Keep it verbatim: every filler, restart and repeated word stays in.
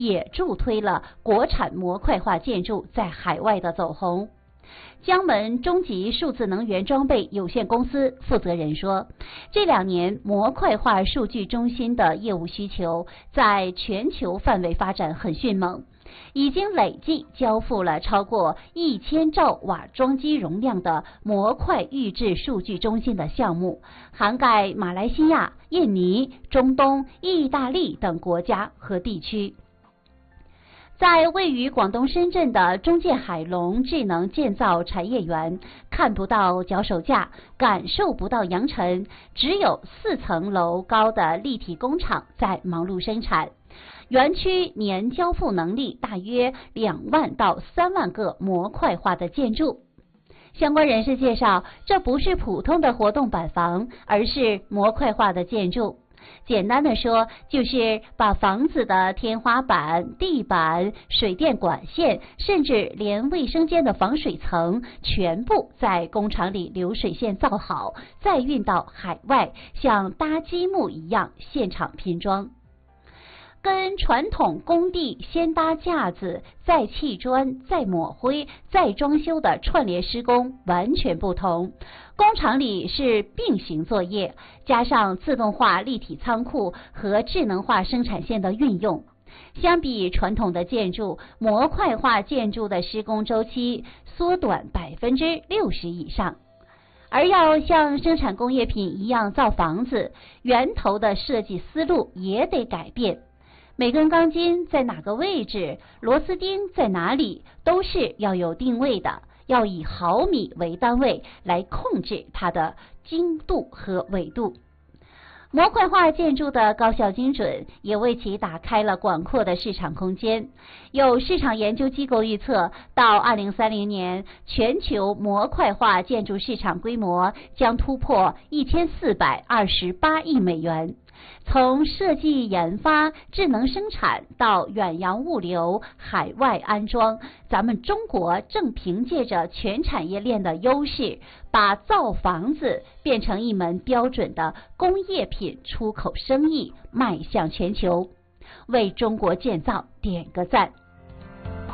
也助推了国产模块化建筑在海外的走红。江门中极数字能源装备有限公司负责人说，这两年模块化数据中心的业务需求在全球范围发展很迅猛，已经累计交付了超过一千兆瓦装机容量的模块预制数据中心的项目，涵盖马来西亚、印尼、中东、意大利等国家和地区。在位于广东深圳的中建海龙智能建造产业园，看不到脚手架，感受不到扬尘，只有四层楼高的立体工厂在忙碌生产。园区年交付能力大约两万到三万个模块化的建筑。相关人士介绍，这不是普通的活动板房，而是模块化的建筑。简单的说，就是把房子的天花板、地板、水电管线，甚至连卫生间的防水层，全部在工厂里流水线造好，再运到海外，像搭积木一样现场拼装。跟传统工地先搭架子，再砌砖，再抹灰，再装修的串联施工完全不同。工厂里是并行作业，加上自动化立体仓库和智能化生产线的运用。相比传统的建筑，模块化建筑的施工周期缩短百分之六十以上。而要像生产工业品一样造房子，源头的设计思路也得改变。每根钢筋在哪个位置，螺丝钉在哪里，都是要有定位的，要以毫米为单位来控制它的精度和纬度。模块化建筑的高效精准，也为其打开了广阔的市场空间。有市场研究机构预测，到二零三零年，全球模块化建筑市场规模将突破一千四百二十八亿美元。从设计研发、智能生产到远洋物流、海外安装，咱们中国正凭借着全产业链的优势，把造房子变成一门标准的工业品出口生意，迈向全球。为中国建造点个赞。